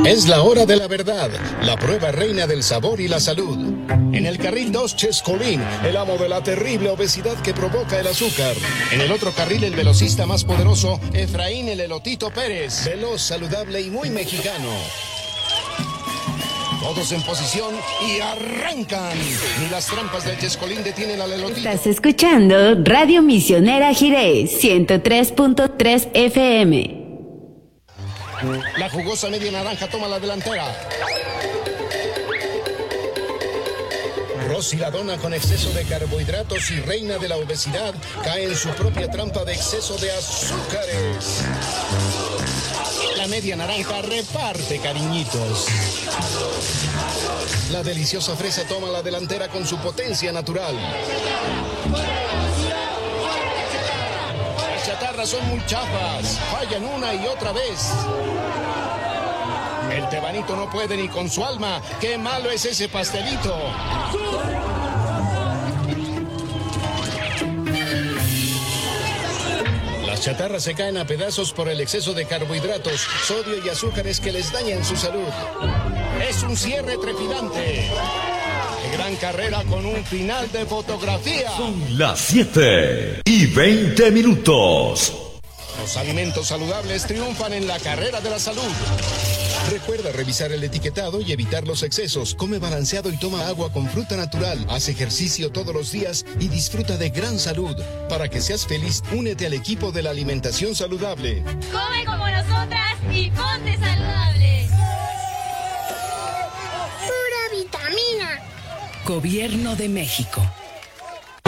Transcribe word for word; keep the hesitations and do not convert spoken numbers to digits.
Es la hora de la verdad, la prueba reina del sabor y la salud. En el carril dos, Chescolín, el amo de la terrible obesidad que provoca el azúcar. En el otro carril, el velocista más poderoso, Efraín el Elotito Pérez, veloz, saludable y muy mexicano. Todos en posición y arrancan. Ni las trampas del Chescolín detienen al Elotito. Estás escuchando Radio Misionera Jiré, ciento tres punto tres F M. La jugosa media naranja toma la delantera. Rosy la dona con exceso de carbohidratos y reina de la obesidad cae en su propia trampa de exceso de azúcares. La media naranja reparte cariñitos. La deliciosa fresa toma la delantera con su potencia natural. Las chatarras son muy chafas, fallan una y otra vez. El tebanito no puede ni con su alma. ¡Qué malo es ese pastelito! Las chatarras se caen a pedazos por el exceso de carbohidratos, sodio y azúcares que les dañan su salud. Es un cierre trepidante. De gran carrera con un final de fotografía. Son las siete y veinte minutos. Los alimentos saludables triunfan en la carrera de la salud. Recuerda revisar el etiquetado y evitar los excesos. Come balanceado y toma agua con fruta natural. Haz ejercicio todos los días y disfruta de gran salud. Para que seas feliz, únete al equipo de la alimentación saludable. Come como nosotras y ponte saludable. Pura vitamina. Gobierno de México.